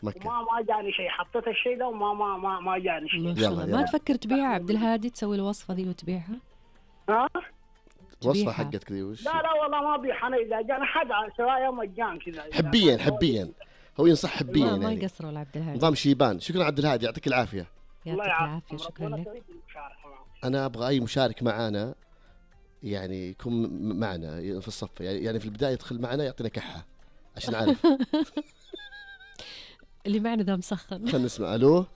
مكة. ما جاني شيء، حطيت الشيء ده وما ما ما ما جاني شيء. ما شاء الله. يلا. ما تفكر تبيعها عبد الهادي، تسوي الوصفة ذي وتبيعها؟ ها؟ وصفة تبيعها. حقتك ذي وش؟ لا والله ما بيح، انا اذا جاني حد سواء مجان كذا. حبيا هو ينصح حبيا ما يعني. يقصروا لعبد الهادي. نظام شيبان. شكرا عبد الهادي، يعطيك العافية. يعطيك العافية، شكرا لك. أنا أبغى أي مشارك معانا يعني يكون معنا في الصف، يعني في البداية يدخل معنا يعطينا كحة عشان نعرف. اللي معنا ذا مسخن. خلينا نسمع. ألو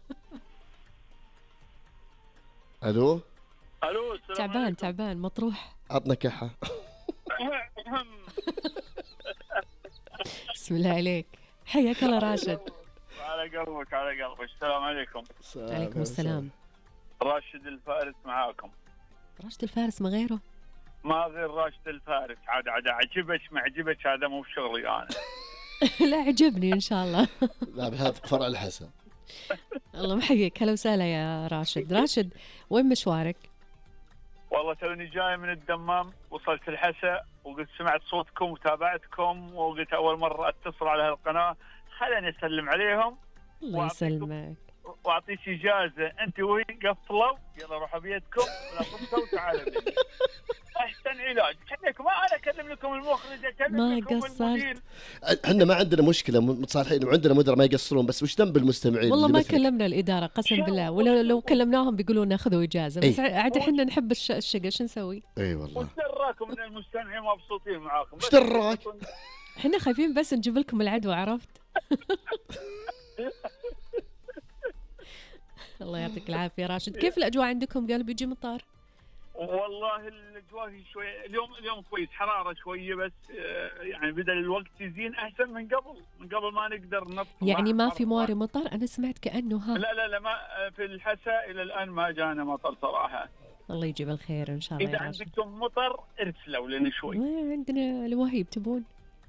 ألو. تعبان مطروح. عطنا كحة. بسم الله عليك، حياك الله راشد. على قلبك على قلبك. السلام عليكم. عليكم السلام. راشد الفارس معاكم. راشد الفارس ما غيره؟ ما غير راشد الفارس. عاد عجبك ما عجبك هذا مو شغلي أنا. لا عجبني إن شاء الله. لا بهذا فرع الحسن. الله محييك، هلا وسهلا يا راشد. راشد وين مشوارك؟ والله توني جاي من الدمام، وصلت الحسا وقلت سمعت صوتكم وتابعتكم، وقلت أول مرة أتصل على هالقناة خليني أسلم عليهم. الله يسلمك. واعطيك اجازه انت وهي قفلوا، يلا روحوا بيتكم ولا قمتوا وتعالوا. احسن علاج كانك ما انا اكلم لكم المخرج، اكلم ما لكم قصرت. المدير. احنا ما عندنا مشكله، متصالحين، وعندنا مدراء ما يقصرون، بس وش ذنب المستمعين؟ والله اللي ما مثلك. كلمنا الإدارة قسم بالله، ولو كلمناهم بيقولوا لنا خذوا إجازة، بس عاد احنا نحب الشقة، شو نسوي؟ اي والله. وش دراكم من المستمعين مبسوطين معاكم؟ وش دراك؟ احنا خايفين بس نجيب لكم العدوى، عرفت؟ الله يعطيك العافية راشد. كيف الأجواء عندكم؟ قالوا بيجي مطار. والله الاجواء شوي اليوم كويس، حراره شويه بس يعني بدل الوقت يزين احسن من قبل ما نقدر نطلع. يعني ما في مواري مطر؟ انا سمعت كانه ها. لا ما في الحسا الى الان ما جانا مطر صراحه. الله يجيب الخير ان شاء الله. اذا عندكم مطر ارسلوا لنا شوي. ما عندنا الوهيب تبون.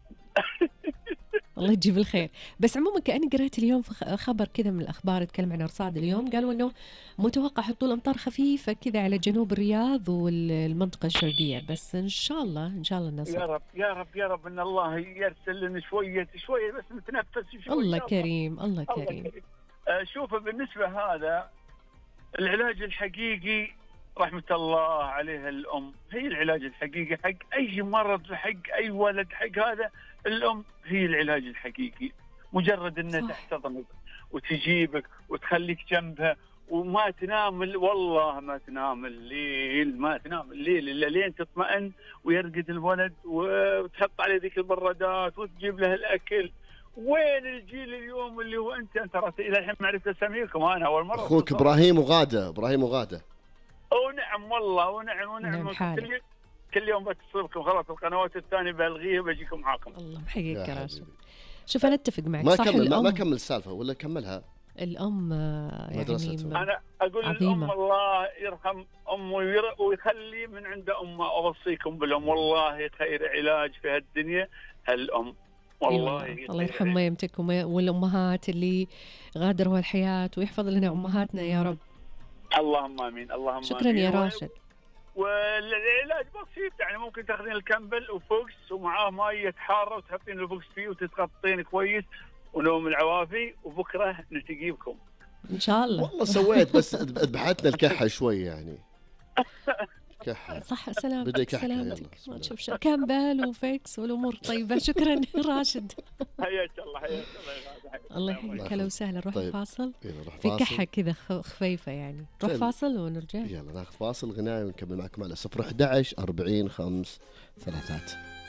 الله يجيب الخير. بس عموما كأني قرأت اليوم في خبر كذا من الأخبار يتكلم عن أرصاد اليوم، قالوا أنه متوقع هطول أمطار خفيفة كذا على جنوب الرياض والمنطقة الشرقية، بس إن شاء الله النصر. يا رب إن الله يرسل لنا شوية بس نتنفس شوي. الله كريم الله كريم. شوف بالنسبة هذا العلاج الحقيقي رحمة الله عليها الأم، هي العلاج الحقيقي حق أي مرض، حق أي ولد، حق هذا الأم هي العلاج الحقيقي. مجرد أنها تحتضنك وتجيبك وتخليك جنبها وما تنام، والله ما تنام الليل إلا لين تطمئن ويرقد الولد وتحط عليه ذيك البرادات وتجيب له الأكل. وين الجيل اليوم اللي هو أنت ترى إلى الحين ما عرفت أسميكم، أنا أول مرة. أخوك إبراهيم وغادة. ونعم والله ونعم كل يوم بتصل لكم، خلاص القنوات الثانية بلغيها بجيكم معاكم. الله محييك يا راشد. شوف أنا أتفق معك، ما صح ما كمل السالفة ولا كملها. الأم يعني أنا أقول عظيمة. الأم الله يرحم أمه ويخلي من عند أمه. أوصيكم بالأم، والله خير علاج في هالدنيا الأم، والله. الله يرحم ميمتك والأمهات اللي غادروا الحياة، ويحفظ لنا أمهاتنا يا رب. اللهم آمين اللهم شكرا آمين. يا راشد. والعلاج بسيط، يعني ممكن تاخذين الكمبل وفوكس ومعاه ماء حارة وتحطين الفوكس فيه وتتغطين كويس ونوم العوافي، وبكرة نلتقي بكم إن شاء الله. والله سويت بس ذبحتنا الكحة شوي يعني. كحة صح. سلامتك. ما تشوف كامبل وفيكس والأمور طيبة. شكرا راشد. حياك الله الله يحييك. هلا وسهلا. نروح فاصل. في كحة كذا خفيفة يعني. نروح فاصل ونرجع. يلا ناخذ فاصل غنائي ونكمل معكم على 011 40 5 3.